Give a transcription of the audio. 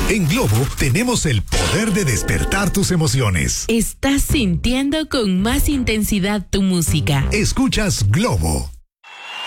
En Globo tenemos el poder de despertar tus emociones. Estás sintiendo con más intensidad tu música. Escuchas Globo